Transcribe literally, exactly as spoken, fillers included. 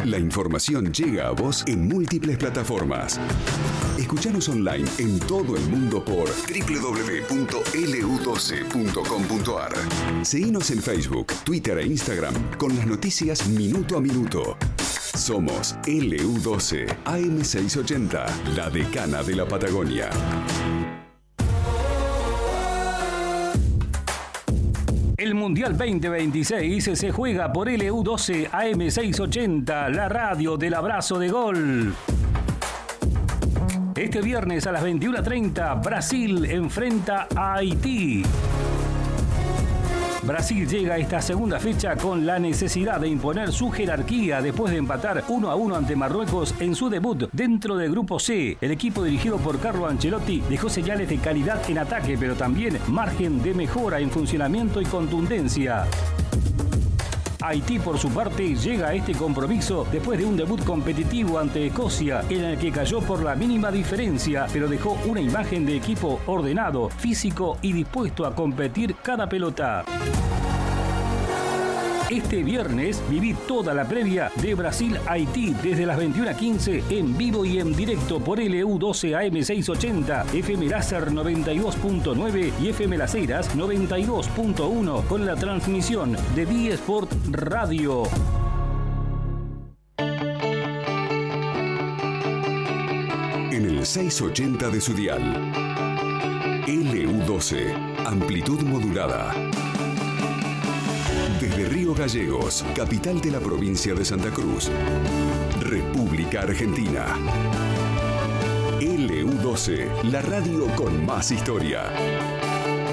La información llega a vos en múltiples plataformas. Escuchanos online en todo el mundo por doble u doble u doble u punto ele u doce punto com punto ar. Seguinos en Facebook, Twitter e Instagram con las noticias minuto a minuto. Somos ele u doce A M seiscientos ochenta, la decana de la Patagonia. El Mundial veinte veintiséis se juega por ele u doce A M seiscientos ochenta, la radio del abrazo de gol. Este viernes a las veintiuna treinta, Brasil enfrenta a Haití. Brasil llega a esta segunda fecha con la necesidad de imponer su jerarquía después de empatar uno a uno ante Marruecos en su debut dentro del Grupo C. El equipo dirigido por Carlo Ancelotti dejó señales de calidad en ataque, pero también margen de mejora en funcionamiento y contundencia. Haití, por su parte, llega a este compromiso después de un debut competitivo ante Escocia, en el que cayó por la mínima diferencia, pero dejó una imagen de equipo ordenado, físico y dispuesto a competir cada pelota. Este viernes viví toda la previa de Brasil-Haití desde las veintiuna quince en vivo y en directo por ele u doce A M seiscientos ochenta, F M Láser noventa y dos punto nueve y F M Las Heras noventa y dos punto uno con la transmisión de D Sport Radio. En el seiscientos ochenta de su dial. ele u doce, amplitud modulada. Desde Río Gallegos, capital de la provincia de Santa Cruz, República Argentina. ele u doce, la radio con más historia.